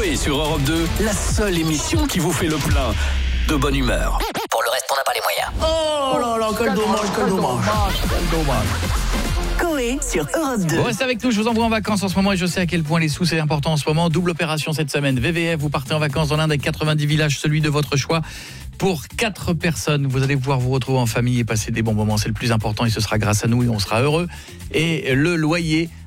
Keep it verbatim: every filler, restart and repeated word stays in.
Coé sur Europe deux, la seule émission qui vous fait le plein de bonne humeur. Pour le reste, on n'a pas les moyens. Oh là là, quel dommage, quel dommage. Quel dommage. Coé sur Europe deux. Vous restez avec nous, je vous envoie en vacances en ce moment et je sais à quel point les sous c'est important en ce moment. Double opération cette semaine. V V F, vous partez en vacances dans l'un des quatre-vingt-dix villages, celui de votre choix. Pour quatre personnes, vous allez pouvoir vous retrouver en famille et passer des bons moments. C'est le plus important et ce sera grâce à nous et on sera heureux. Et le loyer